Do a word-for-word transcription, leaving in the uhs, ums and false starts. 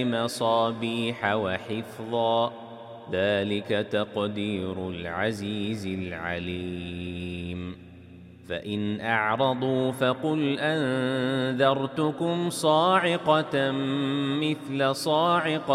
مصابيح وحفظا ذلك تقدير العزيز العليم فإن أعرضوا فقل أنذرتكم صاعقة مثل صاعقة